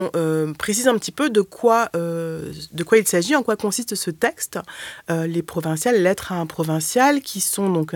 On précise un petit peu de quoi il s'agit, en quoi consiste ce texte. Les provinciales, lettres à un provincial, qui sont donc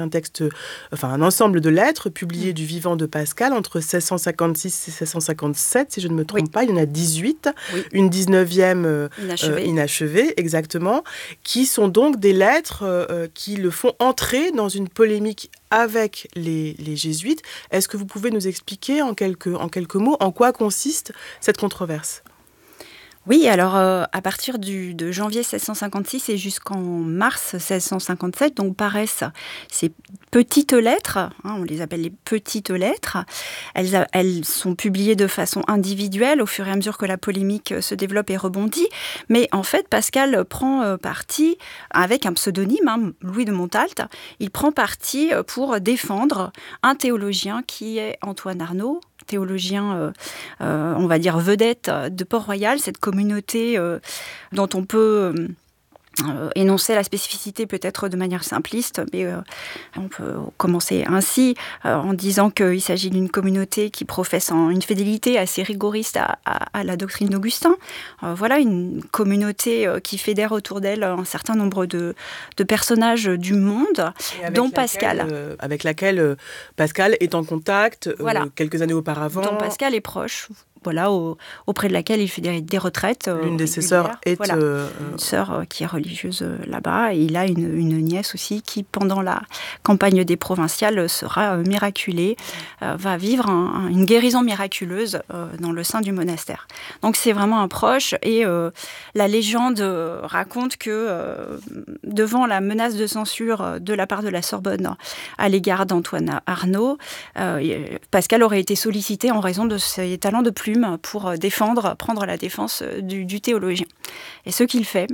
un ensemble de lettres publiées du vivant de Pascal entre 1656 et 1657, si je ne me trompe pas. Il y en a 18, une 19e inachevée, exactement, qui sont donc des lettres qui le font entrer dans une polémique avec les jésuites. Est-ce que vous pouvez nous expliquer en quelques mots en quoi consiste cette controverse ? Oui, alors à partir de janvier 1656 et jusqu'en mars 1657, donc paraissent ces petites lettres, on les appelle les petites lettres. Elles sont publiées de façon individuelle au fur et à mesure que la polémique se développe et rebondit. Mais en fait, Pascal prend parti, avec un pseudonyme, Louis de Montalte, il prend parti pour défendre un théologien qui est Antoine Arnauld, théologien, on va dire, vedette de Port-Royal, cette communauté dont on peut énoncer la spécificité peut-être de manière simpliste, mais on peut commencer ainsi en disant qu'il s'agit d'une communauté qui professe une fidélité assez rigoriste à la doctrine d'Augustin. Voilà, une communauté qui fédère autour d'elle un certain nombre de personnages du monde, dont Pascal. Avec laquelle Pascal est en contact quelques années auparavant. Dont Pascal est proche. Voilà, auprès de laquelle il fait des retraites. L'une de ses sœurs est... une sœur qui est religieuse là-bas. Et il a une nièce aussi qui, pendant la campagne des provinciales, sera miraculée, va vivre une guérison miraculeuse dans le sein du monastère. Donc c'est vraiment un proche. Et la légende raconte que, devant la menace de censure de la part de la Sorbonne à l'égard d'Antoine Arnauld, Pascal aurait été sollicité en raison de ses talents de plume pour prendre la défense du théologien. Et ce qu'il fait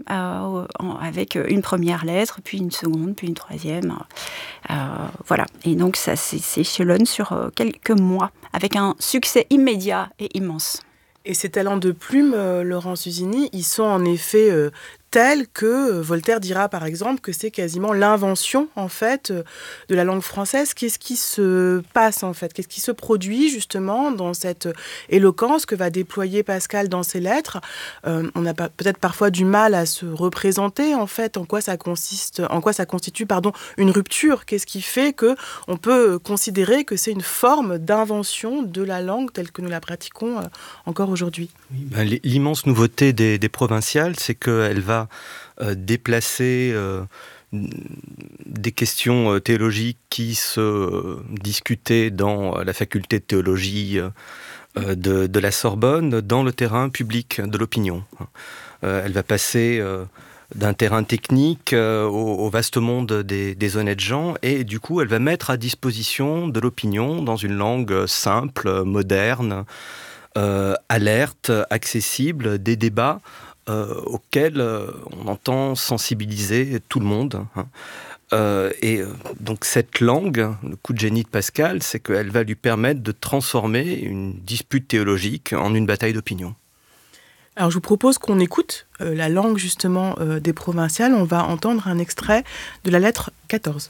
avec une première lettre, puis une seconde, puis une troisième. Voilà. Et donc ça s'échelonne sur quelques mois, avec un succès immédiat et immense. Et ces talents de plume, Laurence Usini, ils sont en effet tels que Voltaire dira par exemple que c'est quasiment l'invention en fait de la langue française. Qu'est-ce qui se passe en fait ? Qu'est-ce qui se produit justement dans cette éloquence que va déployer Pascal dans ses lettres ? On a peut-être parfois du mal à se représenter en fait en quoi ça constitue une rupture. Qu'est-ce qui fait que on peut considérer que c'est une forme d'invention de la langue telle que nous la pratiquons encore aujourd'hui ? L'immense nouveauté des provinciales, c'est qu'elle va déplacer des questions théologiques qui se discutaient dans la faculté de théologie de la Sorbonne dans le terrain public de l'opinion. Elle va passer d'un terrain technique au vaste monde des honnêtes gens, et du coup elle va mettre à disposition de l'opinion dans une langue simple, moderne, alerte, accessible, des débats auxquels on entend sensibiliser tout le monde. Donc cette langue, le coup de génie de Pascal, c'est qu'elle va lui permettre de transformer une dispute théologique en une bataille d'opinion. Alors je vous propose qu'on écoute la langue justement des provinciales. On va entendre un extrait de la lettre 14.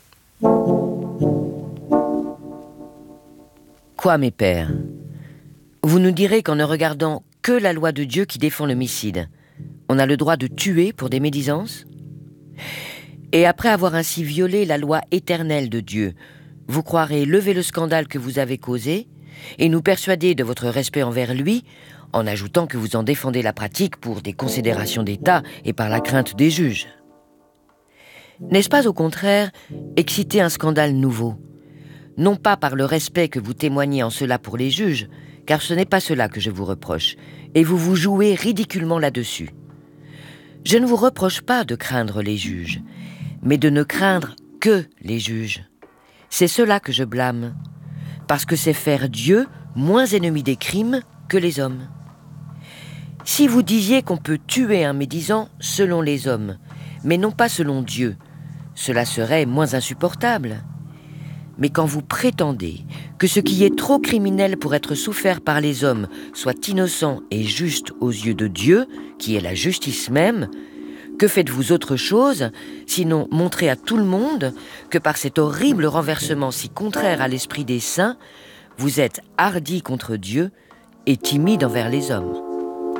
Quoi, mes pères ? Vous nous direz qu'en ne regardant que la loi de Dieu qui défend l'homicide, on a le droit de tuer pour des médisances ? Et après avoir ainsi violé la loi éternelle de Dieu, vous croirez lever le scandale que vous avez causé et nous persuader de votre respect envers lui, en ajoutant que vous en défendez la pratique pour des considérations d'État et par la crainte des juges. N'est-ce pas au contraire exciter un scandale nouveau ? Non pas par le respect que vous témoignez en cela pour les juges, car ce n'est pas cela que je vous reproche, et vous vous jouez ridiculement là-dessus. Je ne vous reproche pas de craindre les juges, mais de ne craindre que les juges. C'est cela que je blâme, parce que c'est faire Dieu moins ennemi des crimes que les hommes. Si vous disiez qu'on peut tuer un médisant selon les hommes, mais non pas selon Dieu, cela serait moins insupportable. Mais quand vous prétendez que ce qui est trop criminel pour être souffert par les hommes soit innocent et juste aux yeux de Dieu, qui est la justice même, que faites-vous autre chose, sinon montrer à tout le monde que par cet horrible renversement si contraire à l'esprit des saints, vous êtes hardi contre Dieu et timide envers les hommes ?